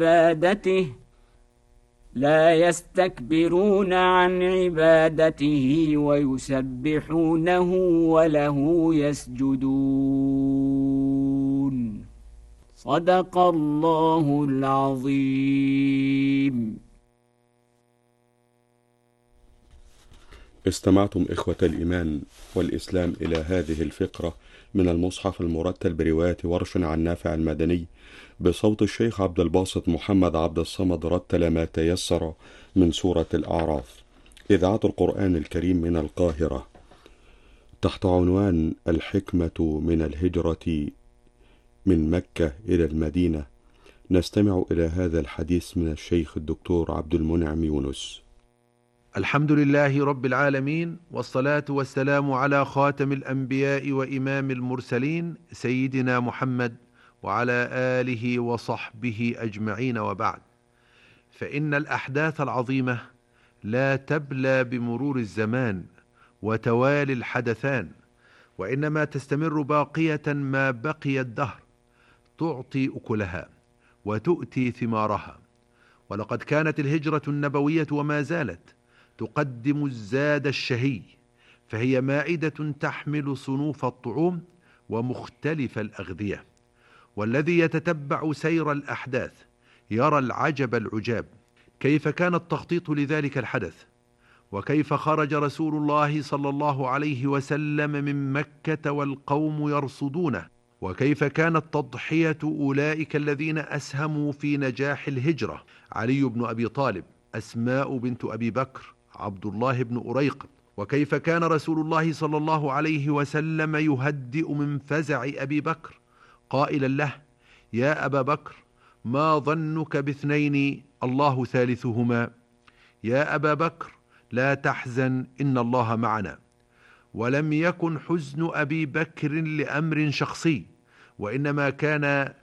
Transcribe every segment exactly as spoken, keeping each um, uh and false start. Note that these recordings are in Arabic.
عبادته لا يستكبرون عن عبادته ويسبحونه وله يسجدون. صدق الله العظيم. استمعتم إخوة الإيمان والإسلام إلى هذه الفقرة من المصحف المرتل برواية ورش عن نافع المدني بصوت الشيخ عبد الباسط محمد عبد الصمد، رتل ما تيسر من سورة الأعراف، إذاعة القرآن الكريم من القاهرة، تحت عنوان الحكمة من الهجرة من مكة إلى المدينة. نستمع إلى هذا الحديث من الشيخ الدكتور عبد المنعم يونس. الحمد لله رب العالمين، والصلاة والسلام على خاتم الأنبياء وإمام المرسلين سيدنا محمد وعلى آله وصحبه أجمعين، وبعد، فإن الأحداث العظيمة لا تبلى بمرور الزمان وتوالي الحدثان، وإنما تستمر باقية ما بقي الدهر، تعطي أكلها وتؤتي ثمارها. ولقد كانت الهجرة النبوية وما زالت تقدم الزاد الشهي، فهي مائدة تحمل صنوف الطعوم ومختلف الأغذية. والذي يتتبع سير الأحداث يرى العجب العجاب، كيف كان التخطيط لذلك الحدث، وكيف خرج رسول الله صلى الله عليه وسلم من مكة والقوم يرصدونه، وكيف كانت تضحية أولئك الذين أسهموا في نجاح الهجرة: علي بن أبي طالب، أسماء بنت أبي بكر، عبد الله بن أريقط. وكيف كان رسول الله صلى الله عليه وسلم يهدئ من فزع أبي بكر قائلا له: يا أبا بكر، ما ظنك باثنين الله ثالثهما؟ يا أبا بكر، لا تحزن، إن الله معنا. ولم يكن حزن أبي بكر لأمر شخصي، وإنما كان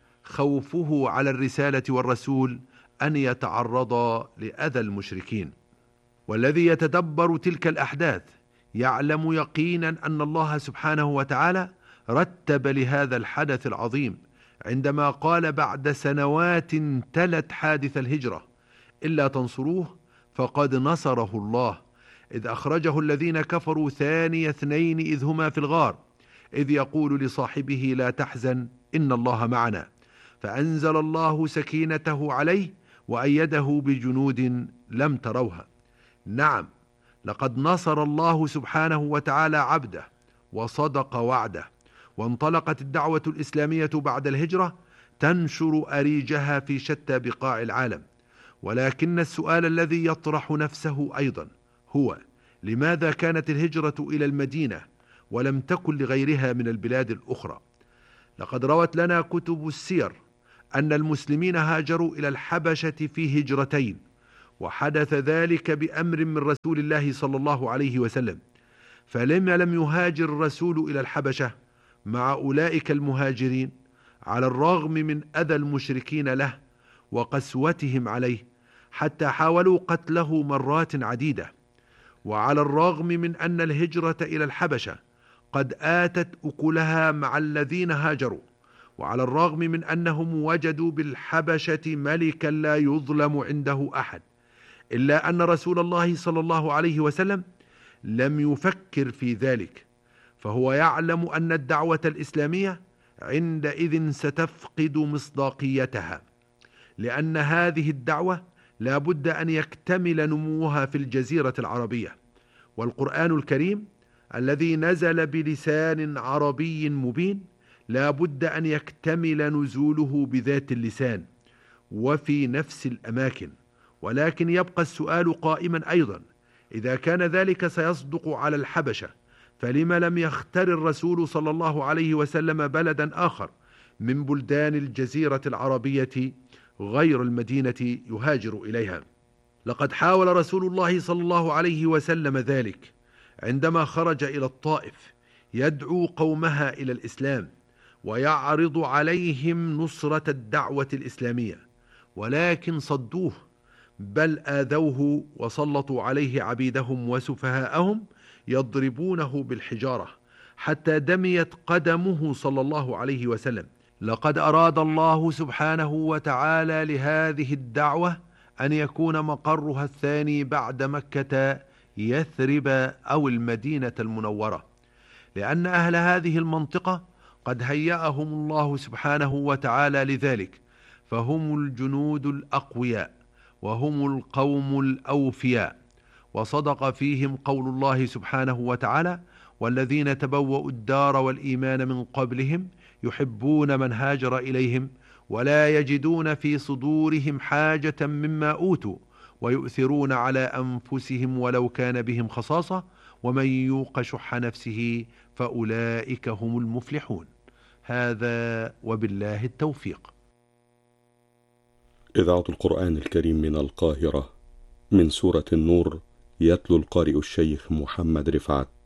خوفه على الرسالة والرسول أن يتعرض لأذى المشركين. والذي يتدبر تلك الأحداث يعلم يقينا أن الله سبحانه وتعالى رتب لهذا الحدث العظيم عندما قال بعد سنوات تلت حادث الهجرة: إلا تنصروه فقد نصره الله، إذ أخرجه الذين كفروا ثاني اثنين إذ هما في الغار، إذ يقول لصاحبه لا تحزن إن الله معنا، فأنزل الله سكينته عليه وأيده بجنود لم تروها. نعم، لقد نصر الله سبحانه وتعالى عبده وصدق وعده، وانطلقت الدعوة الإسلامية بعد الهجرة تنشر أريجها في شتى بقاع العالم. ولكن السؤال الذي يطرح نفسه أيضا هو: لماذا كانت الهجرة إلى المدينة ولم تكن لغيرها من البلاد الأخرى؟ لقد روت لنا كتب السير أن المسلمين هاجروا إلى الحبشة في هجرتين، وحدث ذلك بأمر من رسول الله صلى الله عليه وسلم. فلما لم يهاجر الرسول إلى الحبشة مع أولئك المهاجرين على الرغم من أذى المشركين له وقسوتهم عليه، حتى حاولوا قتله مرات عديدة، وعلى الرغم من أن الهجرة إلى الحبشة قد آتت أكلها مع الذين هاجروا، وعلى الرغم من أنهم وجدوا بالحبشة ملكا لا يظلم عنده أحد، إلا أن رسول الله صلى الله عليه وسلم لم يفكر في ذلك، فهو يعلم أن الدعوة الإسلامية عندئذ ستفقد مصداقيتها، لأن هذه الدعوة لا بد أن يكتمل نموها في الجزيرة العربية، والقرآن الكريم الذي نزل بلسان عربي مبين لا بد أن يكتمل نزوله بذات اللسان وفي نفس الأماكن. ولكن يبقى السؤال قائما أيضا: إذا كان ذلك سيصدق على الحبشة، فلم لم يختر الرسول صلى الله عليه وسلم بلدا آخر من بلدان الجزيرة العربية غير المدينة يهاجر إليها؟ لقد حاول رسول الله صلى الله عليه وسلم ذلك عندما خرج إلى الطائف يدعو قومها إلى الإسلام ويعرض عليهم نصرة الدعوة الإسلامية، ولكن صدوه، بل آذوه وسلطوا عليه عبيدهم وسفهاءهم يضربونه بالحجارة حتى دميت قدمه صلى الله عليه وسلم، لقد أراد الله سبحانه وتعالى لهذه الدعوة أن يكون مقرها الثاني بعد مكة يثرب أو المدينة المنورة، لأن أهل هذه المنطقة قد هيأهم الله سبحانه وتعالى لذلك، فهم الجنود الأقوياء وهم القوم الأوفياء. وصدق فيهم قول الله سبحانه وتعالى: والذين تبوأوا الدار والإيمان من قبلهم يحبون من هاجر إليهم ولا يجدون في صدورهم حاجة مما أوتوا ويؤثرون على أنفسهم ولو كان بهم خصاصة ومن يوق شح نفسه فأولئك هم المفلحون. هذا وبالله التوفيق. إذاعة القرآن الكريم من القاهرة، من سورة النور، يتلو القارئ الشيخ محمد رفعت.